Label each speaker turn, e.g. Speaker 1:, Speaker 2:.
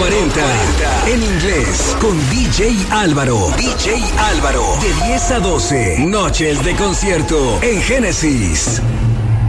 Speaker 1: 40. En inglés, con DJ Álvaro. DJ Álvaro. De 10 a 12. Noches de concierto en Génesis.